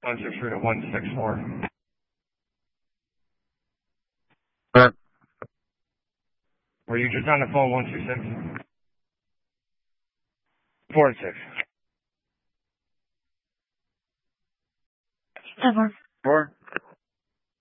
163 to 164. Were you just on the phone 126? 4 and 6. 4.